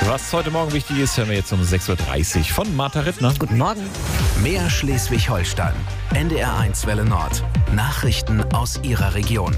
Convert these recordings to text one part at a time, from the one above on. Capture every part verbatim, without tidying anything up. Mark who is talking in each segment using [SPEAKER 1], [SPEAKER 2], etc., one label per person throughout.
[SPEAKER 1] Was heute Morgen wichtig ist, hören wir jetzt um sechs Uhr dreißig von Martha Rittner.
[SPEAKER 2] Guten Morgen.
[SPEAKER 3] Mehr Schleswig-Holstein. N D R eins Welle Nord. Nachrichten aus Ihrer Region.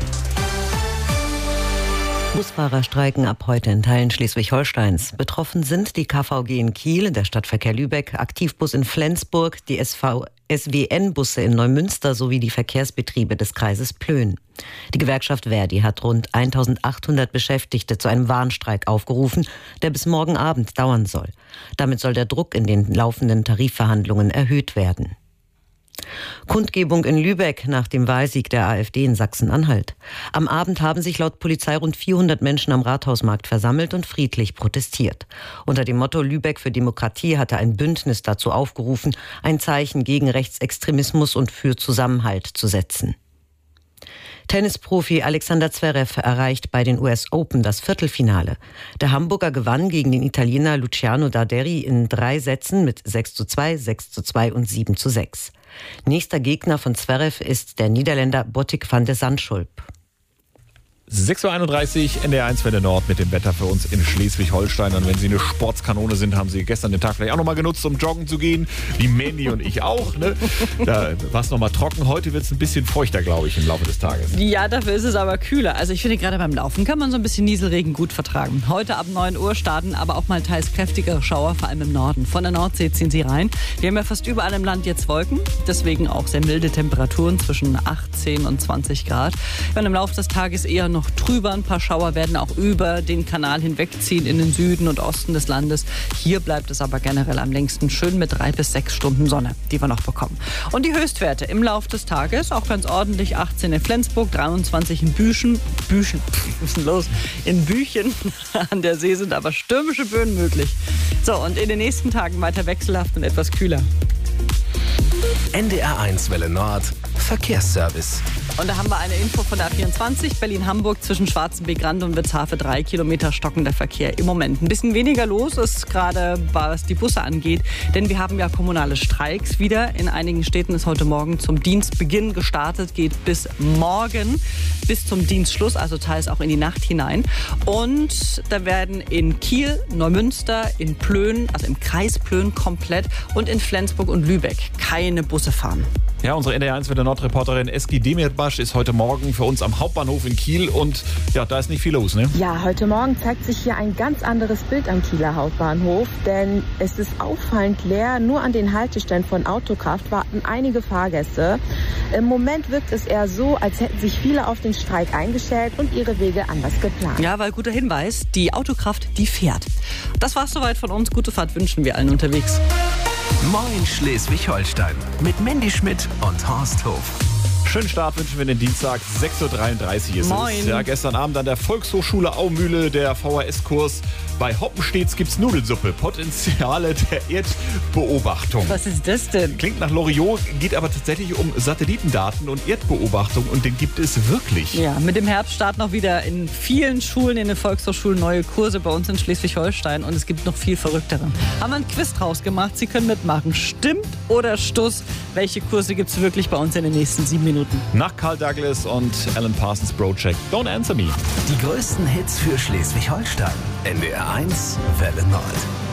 [SPEAKER 2] Busfahrer streiken ab heute in Teilen Schleswig-Holsteins. Betroffen sind die K V G in Kiel, der Stadtverkehr Lübeck, Aktivbus in Flensburg, die S W N-Busse in Neumünster sowie die Verkehrsbetriebe des Kreises Plön. Die Gewerkschaft Verdi hat rund eintausendachthundert Beschäftigte zu einem Warnstreik aufgerufen, der bis morgen Abend dauern soll. Damit soll der Druck in den laufenden Tarifverhandlungen erhöht werden. Kundgebung in Lübeck nach dem Wahlsieg der AfD in Sachsen-Anhalt. Am Abend haben sich laut Polizei rund vierhundert Menschen am Rathausmarkt versammelt und friedlich protestiert. Unter dem Motto Lübeck für Demokratie hatte ein Bündnis dazu aufgerufen, ein Zeichen gegen Rechtsextremismus und für Zusammenhalt zu setzen. Tennisprofi Alexander Zverev erreicht bei den U S Open das Viertelfinale. Der Hamburger gewann gegen den Italiener Luciano Darderi in drei Sätzen mit sechs zu zwei, sechs zu zwei und sieben zu sechs. Nächster Gegner von Zverev ist der Niederländer Botic van de Zandschulp.
[SPEAKER 1] sechs Uhr einunddreißig, N D R eins Welle Nord mit dem Wetter für uns in Schleswig-Holstein. Und wenn Sie eine Sportskanone sind, haben Sie gestern den Tag vielleicht auch nochmal genutzt, um joggen zu gehen. Die Mandy und ich auch. Ne? Da war es nochmal trocken. Heute wird es ein bisschen feuchter, glaube ich, im Laufe des Tages.
[SPEAKER 4] Ja, dafür ist es aber kühler. Also ich finde, gerade beim Laufen kann man so ein bisschen Nieselregen gut vertragen. Heute ab neun Uhr starten aber auch mal teils kräftigere Schauer, vor allem im Norden. Von der Nordsee ziehen sie rein. Wir haben ja fast überall im Land jetzt Wolken. Deswegen auch sehr milde Temperaturen zwischen achtzehn und zwanzig Grad. Wenn im Laufe des Tages eher noch noch trüber. Ein paar Schauer werden auch über den Kanal hinwegziehen in den Süden und Osten des Landes. Hier bleibt es aber generell am längsten schön mit drei bis sechs Stunden Sonne, die wir noch bekommen. Und die Höchstwerte im Laufe des Tages auch ganz ordentlich. achtzehn in Flensburg, dreiundzwanzig in Büchen. Büchen, was ist denn los? In Büchen an der See sind aber stürmische Böen möglich. So, und in den nächsten Tagen weiter wechselhaft und etwas kühler.
[SPEAKER 3] N D R eins Welle Nord, Verkehrsservice.
[SPEAKER 4] Und da haben wir eine Info von der A vierundzwanzig, Berlin-Hamburg zwischen Schwarzenbeck-Rand und Witzhafe, drei Kilometer stockender Verkehr im Moment. Ein bisschen weniger los ist gerade, was die Busse angeht, denn wir haben ja kommunale Streiks wieder. In einigen Städten ist heute Morgen zum Dienstbeginn gestartet, geht bis morgen, bis zum Dienstschluss, also teils auch in die Nacht hinein. Und da werden in Kiel, Neumünster, in Plön, also im Kreis Plön komplett und in Flensburg und Lübeck keine Busse fahren.
[SPEAKER 1] Ja, unsere N D R eins Welle Nord-Reporterin Eski Demirbaş ist heute Morgen für uns am Hauptbahnhof in Kiel und ja, da ist nicht viel los, ne?
[SPEAKER 5] Ja, heute Morgen zeigt sich hier ein ganz anderes Bild am Kieler Hauptbahnhof, denn es ist auffallend leer. Nur an den Haltestellen von Autokraft warten einige Fahrgäste. Im Moment wirkt es eher so, als hätten sich viele auf den Streik eingestellt und ihre Wege anders geplant.
[SPEAKER 4] Ja, weil guter Hinweis, die Autokraft, die fährt. Das war's soweit von uns. Gute Fahrt wünschen wir allen unterwegs.
[SPEAKER 3] Moin Schleswig-Holstein mit Mandy Schmidt und Horst Hof.
[SPEAKER 1] Schönen Start wünschen wir den Dienstag, sechs Uhr dreiunddreißig ist
[SPEAKER 4] Moin.
[SPEAKER 1] es. Ja, gestern Abend an der Volkshochschule Aumühle, der V H S-Kurs. Bei Hoppenstedts gibt's Nudelsuppe, Potenziale der Erdbeobachtung.
[SPEAKER 4] Was ist das denn?
[SPEAKER 1] Klingt nach Loriot, geht aber tatsächlich um Satellitendaten und Erdbeobachtung und den gibt es wirklich.
[SPEAKER 4] Ja, mit dem Herbst starten auch wieder in vielen Schulen, in den Volkshochschulen neue Kurse bei uns in Schleswig-Holstein und es gibt noch viel verrücktere. Haben wir einen Quiz draus gemacht, Sie können mitmachen. Stimmt oder Stuss? Welche Kurse gibt's wirklich bei uns in den nächsten sieben Minuten?
[SPEAKER 1] Nach Carl Douglas und Alan Parsons Project, Don't Answer Me.
[SPEAKER 3] Die größten Hits für Schleswig-Holstein. N D R eins Welle Nord.